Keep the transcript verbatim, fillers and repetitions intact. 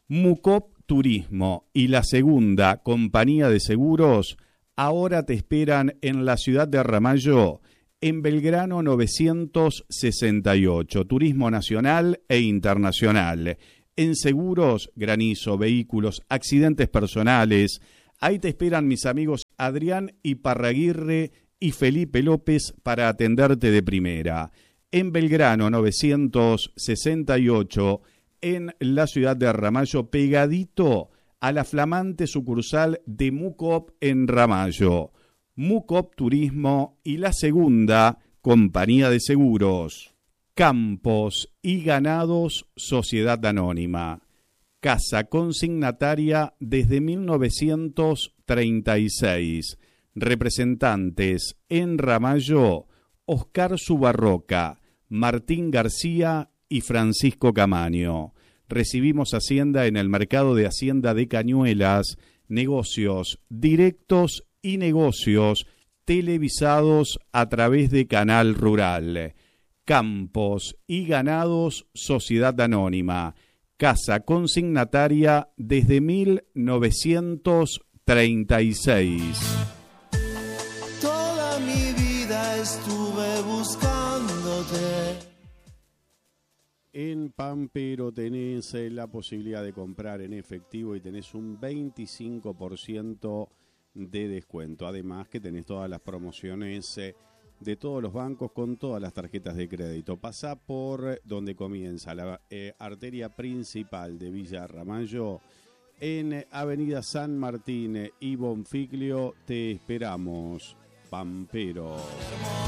Mucop Turismo y la Segunda Compañía de Seguros ahora te esperan en la ciudad de Ramallo, en Belgrano novecientos sesenta y ocho. Turismo nacional e internacional. En seguros, granizo, vehículos, accidentes personales. Ahí te esperan mis amigos Adrián Iparraguirre y Felipe López para atenderte de primera. En Belgrano novecientos sesenta y ocho, en la ciudad de Ramallo, pegadito a la flamante sucursal de Mucop en Ramallo. Mucop Turismo y la Segunda Compañía de Seguros. Campos y Ganados Sociedad Anónima. Casa consignataria desde mil novecientos treinta y seis. Representantes en Ramallo, Oscar Subarroca, Martín García y Francisco Camaño. Recibimos Hacienda en el mercado de Hacienda de Cañuelas, negocios directos y negocios televisados a través de Canal Rural. Campos y Ganados Sociedad Anónima. Casa consignataria desde mil novecientos treinta y seis. Toda mi vida estuve buscándote. En Pampero tenés la posibilidad de comprar en efectivo y tenés un veinticinco por ciento de descuento. Además que tenés todas las promociones eh, de todos los bancos con todas las tarjetas de crédito. Pasá por donde comienza la eh, arteria principal de Villa Ramallo, en Avenida San Martín y Bonfiglio. Te esperamos, Pampero.